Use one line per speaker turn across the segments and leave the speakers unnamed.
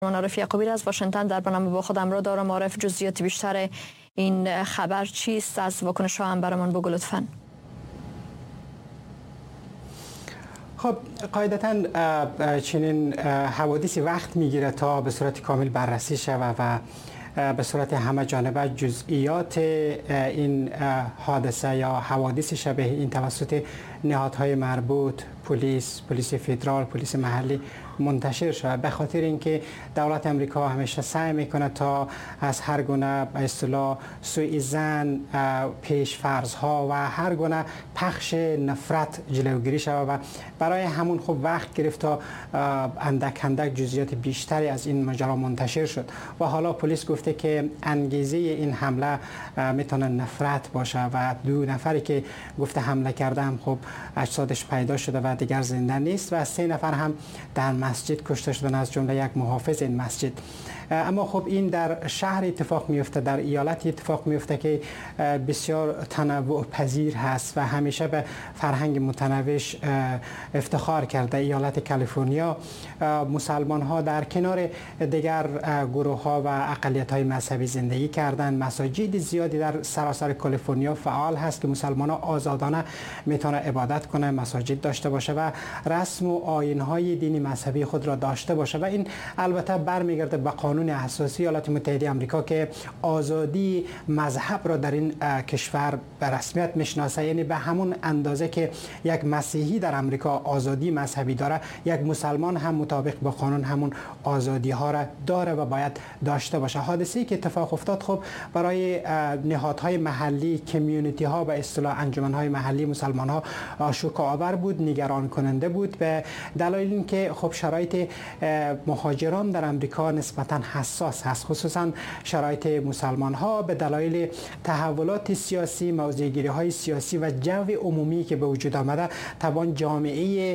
عارف یعقوبی از واشنگتن در برنامه با خودم را دارم. عارف، جزئیات بیشتر این خبر چیست؟ از واکنش ها هم برمان بگو لطفاً.
خب قاعدتاً چنین حوادثی وقت میگیره تا به صورت کامل بررسی شود و به صورت همه جانبه جزئیات این حادثه یا حوادث شبیه این توسط نهادهای مربوط، پلیس فدرال، پلیس محلی منتشر شد، به خاطر اینکه دولت امریکا همیشه سعی میکنه تا از هر گونه به اصطلاح سوء ظن، پیش فرض ها و هر گونه پخش نفرت جلوگیری شود و برای همون خوب وقت گرفت تا اندک جزئیات بیشتری از این ماجرا منتشر شد و حالا پلیس گفته که انگیزه این حمله میتونه نفرت باشه و 2 نفری که گفته حمله کرده هم خب اجسادش پیدا شده و دیگر زنده نیست و 3 نفر هم در مسجد کشته شدن، از جمله یک محافظ این مسجد. اما خب این در شهر اتفاق میفته، در ایالت اتفاق میفته که بسیار تنوع پذیر هست و همیشه به فرهنگ متنوعش افتخار کرده. ایالت کالیفرنیا مسلمان ها در کنار دیگر گروه ها و اقلیت های مذهبی زندگی کردن. مساجد زیادی در سراسر کالیفرنیا فعال هست که مسلمان ها آزادانه میتونه عبادت کنه، مساجد داشته باشه و رسم و آیین های دینی مذهبی خود را داشته باشه و این البته برمیگرده به قانون اساسی ایالات متحده آمریکا که آزادی مذهب را در این کشور به رسمیت میشناسه. یعنی به همون اندازه که یک مسیحی در آمریکا آزادی مذهبی داره، یک مسلمان هم مطابق با قانون همون آزادی ها را داره و باید داشته باشه. حادثه‌ای که اتفاق افتاد خب برای نهادهای محلی، کمیونیتی ها و اصطلاح انجمن های محلی مسلمان ها شوک‌آور بود، نگران کننده بود، به دلایل اینکه خب شرایط مهاجران در آمریکا نسبتاً حساس هست، خصوصا شرایط مسلمان ها به دلایل تحولات سیاسی، موضع‌گیری های سیاسی و جو عمومی که به وجود آمده. توان جامعه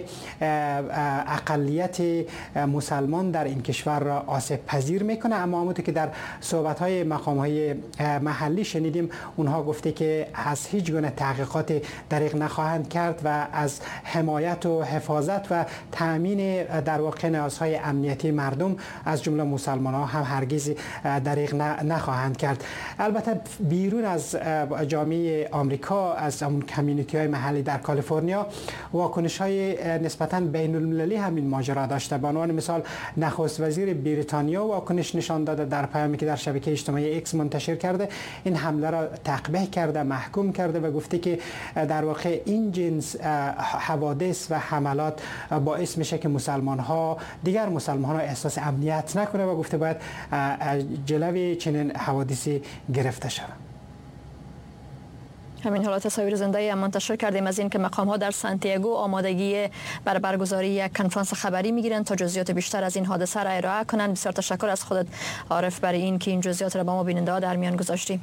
اقلیت مسلمان در این کشور را آسیب پذیر میکنه. اما همونطور که در صحبت های مقام های محلی شنیدیم، اونها گفته که از هیچ گونه تحقیقات دریغ نخواهند کرد و از حمایت و حفاظت و تامین در واقع نیازهای امنیتی مردم از جمله مسلمان ها هم هرگز دریغ نخواهند کرد. البته بیرون از جامعه آمریکا، از اون کمیونیتی های محلی در کالیفرنیا، واکنش های نسبتاً بین المللی همین ماجرا داشته. به عنوان مثال نخست وزیر بریتانیا واکنش نشان داده در پیامی که در شبکه اجتماعی ایکس منتشر کرده، این حمله را تقبیح کرده، محکوم کرده و گفته که در واقع این جنس حوادث و حملات باعث میشه که دیگر مسلمان ها احساس امنیت نکنه و گفته باید جلوی چنین حوادثی گرفته شود.
همین حالا تصاویر زنده منتشر کردیم از این که مقام ها در سانتیاگو آمادگی برای برگزاری یک کنفرانس خبری میگیرند تا جزئیات بیشتر از این حادثه را ارائه کنند. بسیار تشکر از خودت عارف برای این که این جزئیات را با ما بیننده ها در میان گذاشتی.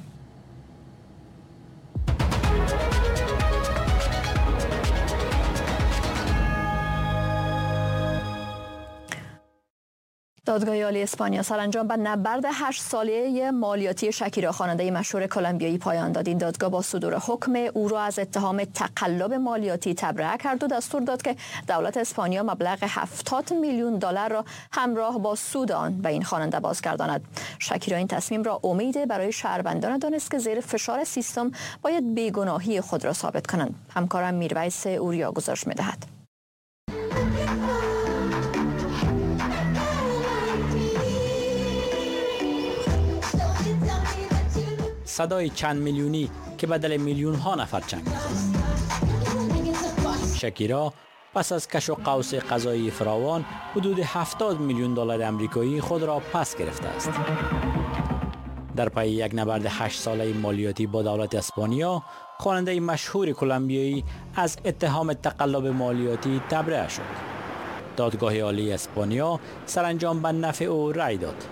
دادگاه عالی اسپانیا سرانجام به نبرد 8 ساله مالیاتی شکیرا، خواننده مشهور کلمبیایی، پایان داد. این دادگاه با صدور حکم او را از اتهام تقلب مالیاتی تبرئه کرد و دستور داد که دولت اسپانیا مبلغ $70 میلیون را همراه با سود آن به این خواننده بازگرداند. شکیرا این تصمیم را امید برای شهروندان دانست که زیر فشار سیستم باید بیگناهی خود را ثابت کنند. همکارم میرویس اوریا گزارش می‌دهد.
صدای چند میلیونی که بدل میلیون ها نفر چنگ می‌زند. شکیرا پس از کش و قوس قضایی فراوان حدود $70 میلیون آمریکایی خود را پس گرفته است. در پی یک نبرد 8 ساله مالیاتی با دولت اسپانیا، خواننده مشهور کلمبیایی از اتهام تقلب مالیاتی تبرئه شد. دادگاه عالی اسپانیا سرانجام به نفع او رأی داد.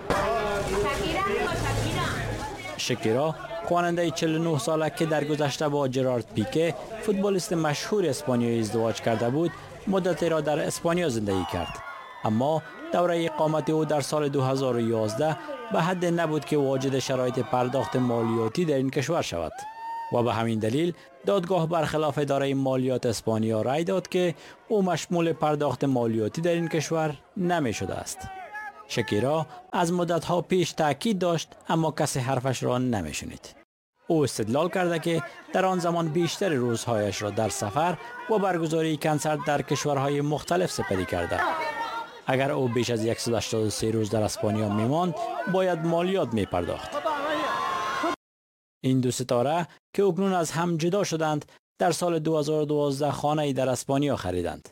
شکیرا خواننده 49 ساله که در گذشته با جرارد پیکه، فوتبالیست مشهور اسپانیایی، ازدواج کرده بود، مدتی را در اسپانیا زندگی کرد. اما دوره اقامت او در سال 2011 به حد نبود که واجد شرایط پرداخت مالیاتی در این کشور شود و به همین دلیل دادگاه برخلاف اداره مالیات اسپانیا رأی داد که او مشمول پرداخت مالیاتی در این کشور نمی شده است. شکیرا از مدت‌ها پیش تاکید داشت اما کسی حرفش را نمی‌شنید. او استدلال کرده که در آن زمان بیشتر روزهایش را در سفر و برگزاری کنسرت در کشورهای مختلف سپری کرده. اگر او بیش از 183 روز در اسپانیا می‌ماند، باید مالیات می‌پرداخت. این دو ستاره که اکنون از هم جدا شدند، در سال 2012 خانه‌ای در اسپانیا خریدند.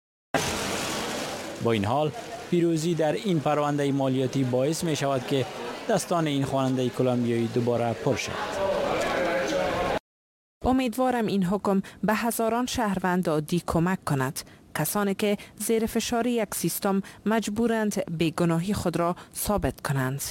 با این حال پیروزی در این پرونده مالیاتی باعث می شود که دستان این خواننده کلمبیایی دوباره پر شود.
امیدوارم این حکم به هزاران شهروند عادی کمک کند، کسانی که زیر فشار یک سیستم مجبورند بیگناهی خود را ثابت کنند.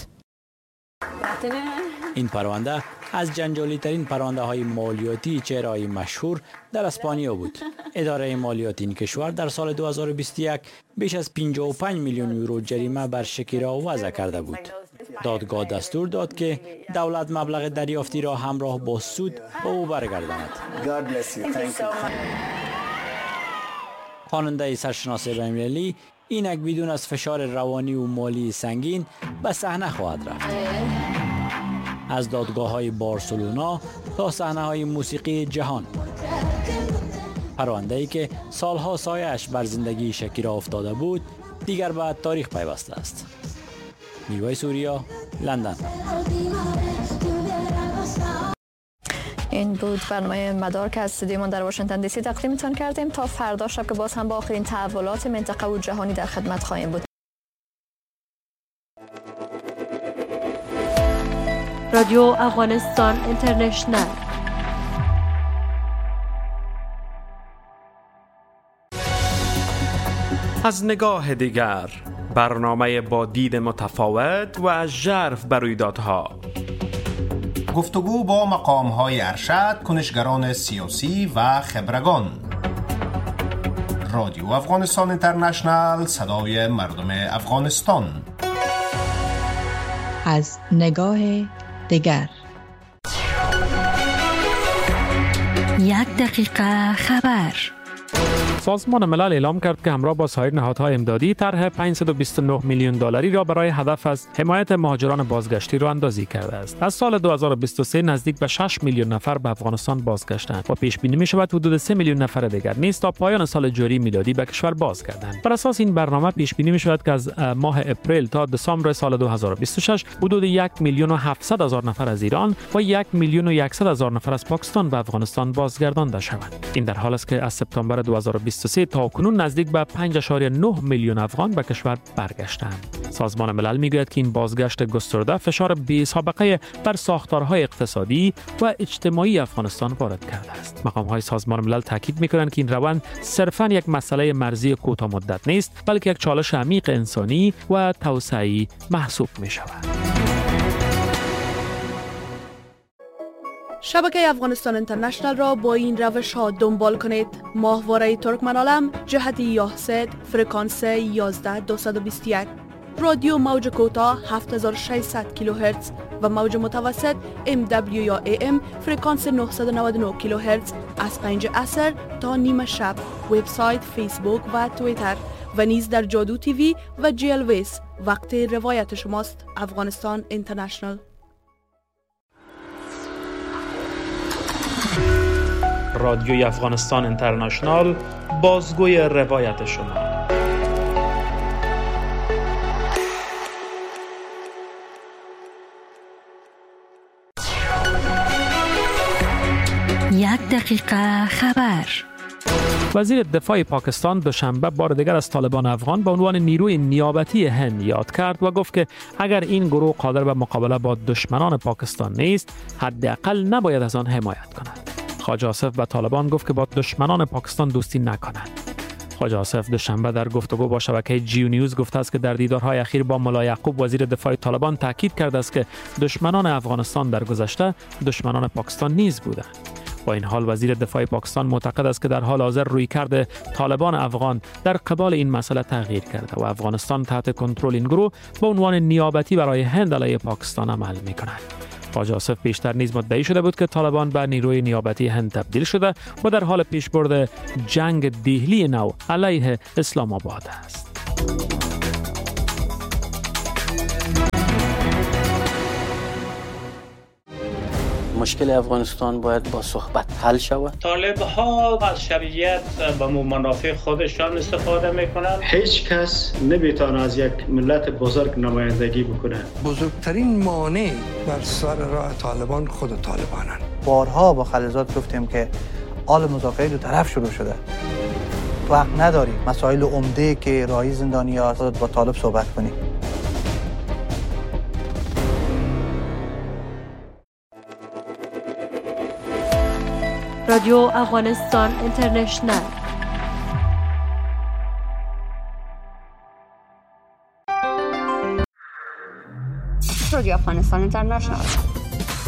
این پرونده از جنجالی ترین پرونده های مالیاتی چهره‌های مشهور در اسپانیا بود. اداره مالیاتی این کشور در سال 2021 بیش از 55 میلیون یورو جریمه بر شکیرا وضع کرده بود. دادگاه دستور داد که دولت مبلغ دریافتی را همراه با سود به او برگرداند. خواننده سرشناس بین‌المللی اینک بدون از فشار روانی و مالی سنگین به صحنه خواهد رفت. از دادگاه‌های بارسلونا تا صحنه‌های موسیقی جهان. پرونده‌ای که سالها سایه‌اش بر زندگی شکیرا افتاده بود، دیگر به تاریخ پیوسته است. نیروی سوریا، لندن.
این بود برنامه مدار که از استودیومان در واشنگتن دی سی تقدیمتان کردیم. تا فردا شب که باز هم با آخرین تحولات منطقه و جهانی در خدمت خواهیم بود.
رادیو افغانستان اینترنشنل.
از نگاه دیگر، برنامه با دید متفاوت و ژرف بر رویدادها.
گفتگو با مقام‌های ارشد، کنشگران سیاسی و خبرگان. رادیو افغانستان اینترنشنل، صدای مردم افغانستان.
از نگاه دیگر.
1 دقیقه خبر.
سازمان ملل اعلام کرد که همراه با سایر نهادهای امدادی طرح 529 میلیون دلاری را برای هدف از حمایت مهاجران بازگشتی را اندازی کرده است. از سال 2023 نزدیک به 6 میلیون نفر به افغانستان بازگشتند و پیش بینی می شود حدود 3 میلیون نفر دیگر نیز تا پایان سال جاری میلادی به کشور بازگردند. بر اساس این برنامه پیش بینی می شود که از ماه اپریل تا دسامبر سال 2026 حدود 1 میلیون و 700 هزار نفر از ایران و 1 میلیون و 100 هزار نفر از پاکستان به افغانستان بازگردانده شوند. این در حالی است که از سپتامبر 2023 تا کنون نزدیک به 5.9 میلیون افغان به کشور برگشتند. سازمان ملل میگوید که این بازگشت گسترده فشار بی‌سابقه بر ساختارهای اقتصادی و اجتماعی افغانستان وارد کرده است. مقام‌های سازمان ملل تاکید می‌کنند که این روند صرفاً یک مسئله مرزی کوتاه مدت نیست، بلکه یک چالش عمیق انسانی و توسعه‌ای محسوب می‌شود.
شبکه افغانستان اینترنشنل را با این روش ها دنبال کنید: ماهواره ترکمنالم جهت یاهسد فرکانس 11221، رادیو موج کوتاه 7600 کیلوهرتز و موج متوسط MW یا AM فرکانس 999 کیلوهرتز از 5 عصر تا نیم شب. وبسایت، فیسبوک و توییتر و نیز در جادو تیوی و جیل ویس. وقت روایت شماست. افغانستان اینترنشنل.
رادیوی افغانستان اینترنشنال، بازگوی روایت شما.
یک دقیقه خبر.
وزیر دفاع پاکستان دوشنبه بار دیگر از طالبان افغان به عنوان نیروی نیابتی هند یاد کرد و گفت که اگر این گروه قادر به مقابله با دشمنان پاکستان نیست، حداقل نباید از آن حمایت کند. خواجه آصف به طالبان گفت که با دشمنان پاکستان دوستی نکنند. خواجه آصف دوشنبه در گفتگو با شبکه جیو نیوز گفته است که در دیدارهای اخیر با ملا یعقوب وزیر دفاع طالبان تاکید کرده است که دشمنان افغانستان در گذشته دشمنان پاکستان نیز بودند. با این حال وزیر دفاع پاکستان معتقد است که در حال حاضر رویکرد طالبان افغان در قبال این مسئله تغییر کرده و افغانستان تحت کنترل این گروه به عنوان نیابتی برای هند علیه پاکستان عمل می‌کند. خواجه آصف پیشتر نیز مدعی شده بود که طالبان به نیروی نیابتی هند تبدیل شده و در حال پیشبرد جنگ دهلی نو علیه اسلام آباد است.
مشکل افغانستان باید با صحبت حل شود.
طالب ها از شرعیت به منافع خودشان استفاده میکنند.
هیچ کس نمیتونه از یک ملت بزرگ نمایندگی بکنه.
بزرگترین مانع بر سر راه طالبان خود طالبانند.
بارها با خلیلزاد گفتیم که حال مذاکره دو طرف شروع شده. وقت نداریم مسائل عمده که راهی زندانی‌ها با طالب صحبت کنیم.
رادیو افغانستان اینترنشنل.
رادیو افغانستان اینترنشنل